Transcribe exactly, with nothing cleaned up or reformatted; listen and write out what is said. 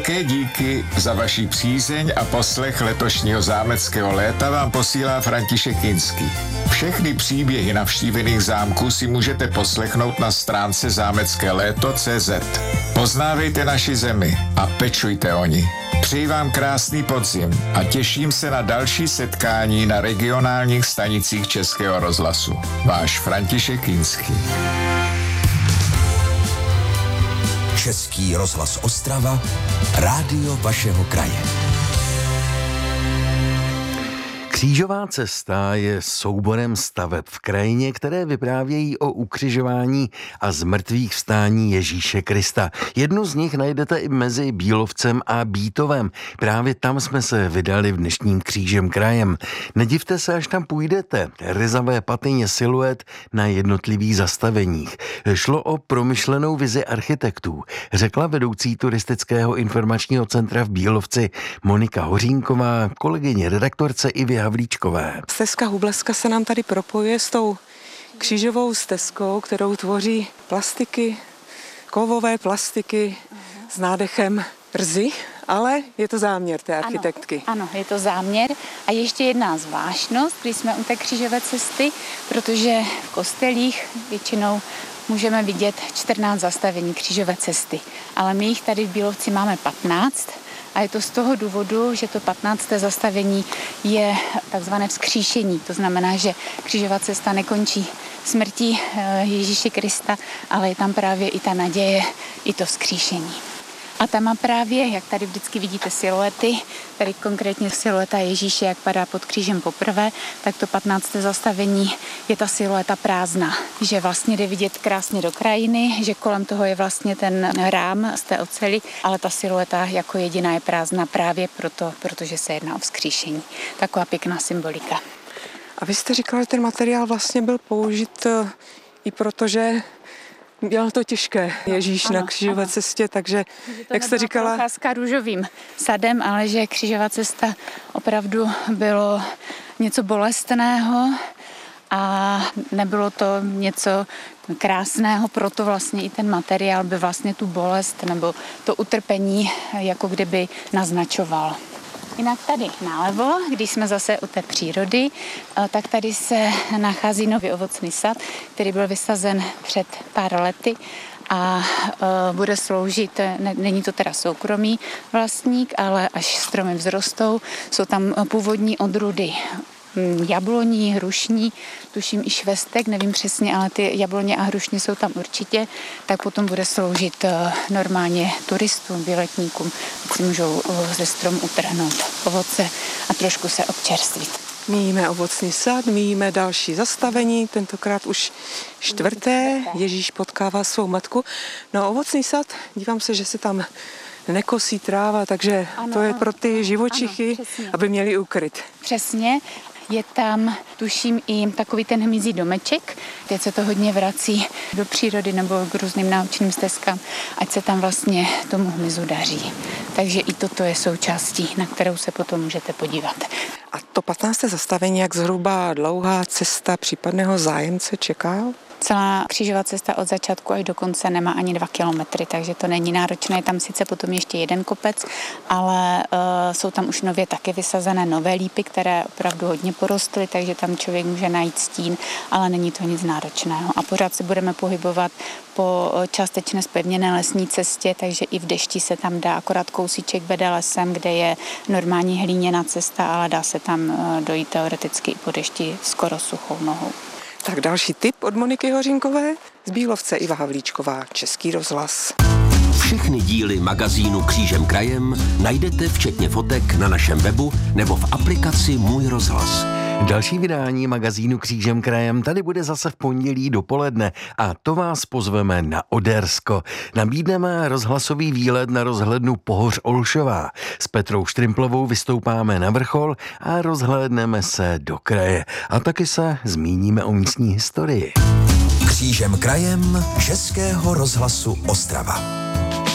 Velké díky za vaši přízeň a poslech letošního zámeckého léta vám posílá František Kinský. Všechny příběhy navštívených zámků si můžete poslechnout na stránce zámecké léto tečka cé zet. Poznávejte naši zemi a pečujte o ní. Přeji vám krásný podzim a těším se na další setkání na regionálních stanicích Českého rozhlasu. Váš František Kinský. Český rozhlas Ostrava, rádio vašeho kraje. Křížová cesta je souborem staveb v krajině, které vyprávějí o ukřižování a zmrtvých vstání Ježíše Krista. Jednu z nich najdete i mezi Bílovcem a Bítovem. Právě tam jsme se vydali v dnešním Křížem krajem. Nedivte se, až tam půjdete. Ryzavé patyně siluet na jednotlivých zastaveních. Šlo o promyšlenou vizi architektů, řekla vedoucí turistického informačního centra v Bílovci Monika Hořínková, kolegyně redaktorce Ivy Havlíčkové. Stezka Hubleska se nám tady propojuje s tou křížovou stezkou, kterou tvoří plastiky, kovové plastiky s nádechem rzy, ale je to záměr té architektky. Ano, ano, je to záměr. A ještě jedna zvláštnost, když jsme u té křížové cesty, protože v kostelích většinou můžeme vidět čtrnáct zastavení křížové cesty, ale my jich tady v Bílovci máme patnáct. A je to z toho důvodu, že to patnácté zastavení je takzvané vzkříšení. To znamená, že křížová cesta nekončí smrtí Ježíše Krista, ale je tam právě i ta naděje, i to vzkříšení. A tam má právě, jak tady vždycky vidíte siluety, tady konkrétně silueta Ježíše, jak padá pod křížem poprvé, tak to patnácté zastavení je ta silueta prázdná, že vlastně jde vidět krásně do krajiny, že kolem toho je vlastně ten rám z té oceli, ale ta silueta jako jediná je prázdná právě proto, protože se jedná o vzkříšení. Taková pěkná symbolika. A vy jste říkala, že ten materiál vlastně byl použit i protože měl to těžké Ježíš ano, na křížové ano. cestě, takže jak jste říkala... procházka růžovým sadem, ale že křížová cesta opravdu bylo něco bolestného a nebylo to něco krásného, proto vlastně i ten materiál by vlastně tu bolest nebo to utrpení jako kdyby naznačoval. Jinak tady nalevo, když jsme zase u té přírody, tak tady se nachází nový ovocný sad, který byl vysazen před pár lety a bude sloužit, není to teda soukromý vlastník, ale až stromy vzrostou, jsou tam původní odrůdy jabloní, hrušní, tuším i švestek, nevím přesně, ale ty jabloně a hrušně jsou tam určitě, tak potom bude sloužit normálně turistům, výletníkům, si můžou ze stromu utrhnout ovoce a trošku se občerstvit. Míjíme ovocný sad, míjíme další zastavení, tentokrát už čtvrté, Ježíš potkává svou matku. No ovocný sad, dívám se, že se tam nekosí tráva, takže ano, to je pro ty živočichy, ano, aby měli ukryt. Přesně. Je tam, tuším, i takový ten hmyzí domeček. Teď se to hodně vrací do přírody nebo k různým naučným stezkám, ať se tam vlastně tomu hmyzu daří. Takže i toto je součástí, na kterou se potom můžete podívat. A to patnácté zastavení, jak zhruba dlouhá cesta případného zájemce čeká? Celá křížová cesta od začátku až do konce nemá ani dva kilometry, takže to není náročné. Je tam sice potom ještě jeden kopec, ale uh, jsou tam už nově taky vysazené nové lípy, které opravdu hodně porostly, takže tam člověk může najít stín, ale není to nic náročného. A pořád se budeme pohybovat po částečně zpevněné lesní cestě, takže i v dešti se tam dá, akorát kousíček vede lesem, kde je normální hlíněná cesta, ale dá se tam dojít teoreticky i po dešti skoro suchou nohou. Tak další tip od Moniky Hořínkové, z Bílovce Iva Havlíčková, Český rozhlas. Všechny díly magazínu Křížem krajem najdete včetně fotek na našem webu nebo v aplikaci Můj rozhlas. Další vydání magazínu Křížem krajem tady bude zase v pondělí dopoledne a to vás pozveme na Odersko. Nabídneme rozhlasový výlet na rozhlednu Pohoř Olšová. S Petrou Štrimplovou vystoupáme na vrchol a rozhlédneme se do kraje. A taky se zmíníme o místní historii. Křížem krajem Českého rozhlasu Ostrava.